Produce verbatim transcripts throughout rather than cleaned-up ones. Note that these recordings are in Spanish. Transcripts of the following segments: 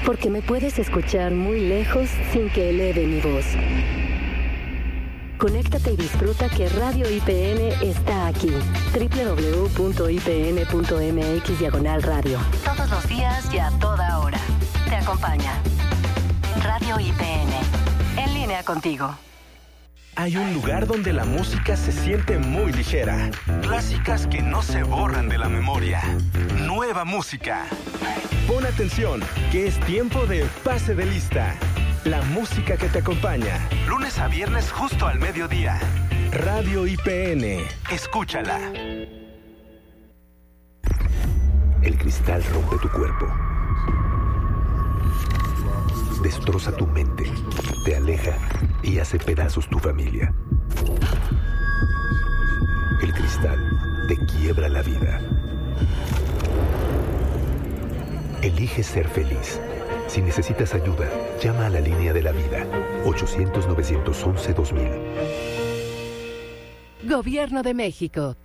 porque me puedes escuchar muy lejos sin que eleve mi voz. Conéctate y disfruta que Radio I P N está aquí. doble u doble u doble u punto i p n punto m x diagonal radio. Todos los días y a toda hora. Te acompaña Radio I P N. En línea contigo. Hay un lugar donde la música se siente muy ligera. Clásicas que no se borran de la memoria. Nueva música. Pon atención, que es tiempo de Pase de Lista. La música que te acompaña. Lunes a viernes justo al mediodía. Radio I P N. Escúchala. El cristal rompe tu cuerpo. Destroza tu mente. Te aleja y hace pedazos tu familia. El cristal te quiebra la vida. Elige ser feliz. Si necesitas ayuda, llama a la línea de la vida. ochocientos, novecientos once, dos mil. Gobierno de México.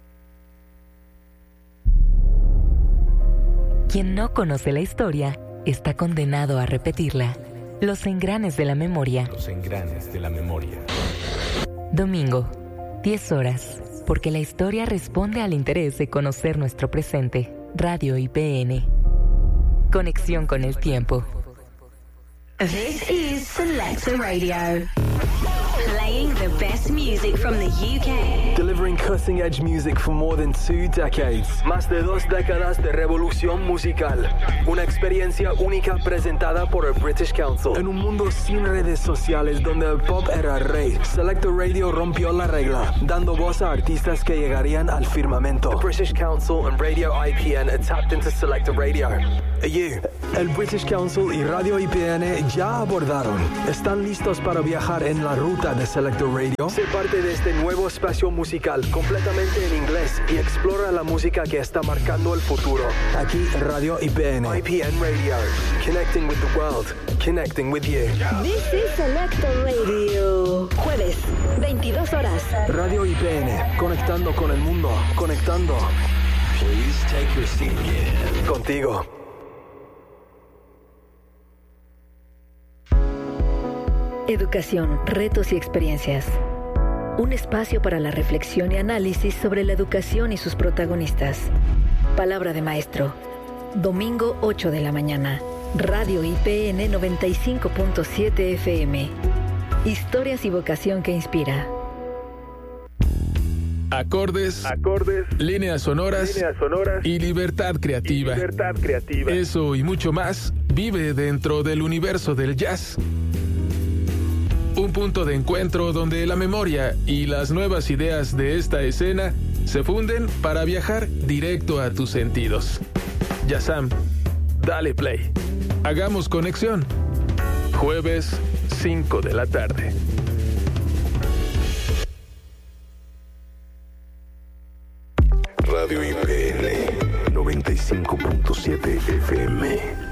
Quien no conoce la historia está condenado a repetirla. Los engranes de la memoria. Los engranes de la memoria. Domingo, diez horas, porque la historia responde al interés de conocer nuestro presente. Radio I P N. Conexión con el tiempo. This is Selector Radio. Playing the best music from the U K. Delivering cutting-edge music for more than two decades. Más de dos décadas de revolución musical. Una experiencia única presentada por el British Council. En un mundo sin redes sociales donde el pop era rey, Selector Radio rompió la regla, dando voz a artistas que llegarían al firmamento. The British Council and Radio I P N have tapped into Selector Radio. You, el British Council y Radio I P N ya abordaron. ¿Están listos para viajar en la ruta de Selector Radio? Sé parte de este nuevo espacio musical completamente en inglés y explora la música que está marcando el futuro. Aquí Radio I P N. I P N Radio. Connecting with the world. Connecting with you. This is Selector Radio. Jueves, veintidós horas. Radio I P N. Conectando con el mundo. Conectando. Please take your seat again. Contigo. Educación, retos y experiencias. Un espacio para la reflexión y análisis sobre la educación y sus protagonistas. Palabra de maestro. Domingo ocho de la mañana. Radio I P N noventa y cinco punto siete F M. Historias y vocación que inspira. Acordes, Acordes, líneas sonoras, líneas sonoras y libertad creativa. y libertad creativa. Eso y mucho más vive dentro del universo del jazz. Un punto de encuentro donde la memoria y las nuevas ideas de esta escena se funden para viajar directo a tus sentidos. Yassam, dale play. Hagamos conexión. Jueves, cinco de la tarde. Radio I P N noventa y cinco punto siete F M.